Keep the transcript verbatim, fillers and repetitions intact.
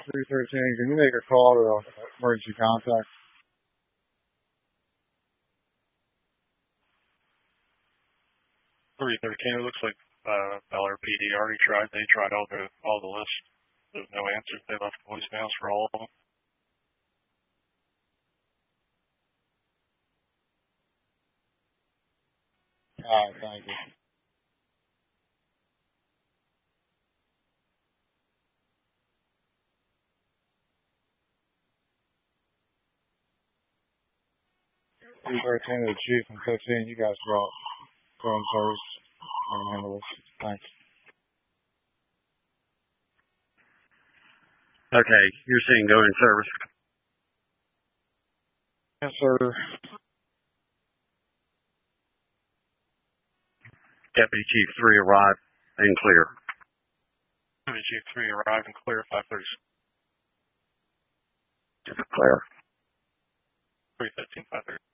three thirteen, can you make a call to emergency contact? three thirteen, it looks like uh, L R P D already tried. They tried all the all the lists. There's no answers. They left voicemails for all of them. All right, thank you. three thirteen to the chief and fifteen, you guys brought phone service and handle this. Thanks. Okay, you're saying go in service. Yes, sir. Deputy Chief three arrived and clear. Deputy Chief three arrived and clear, five thirty. Clear. three fifteen, five thirty.